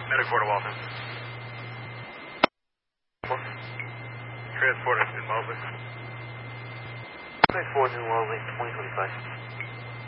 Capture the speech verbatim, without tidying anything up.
Metacorda Walton. Transporter in Mobley. twenty-four New Orleans, twenty twenty-five.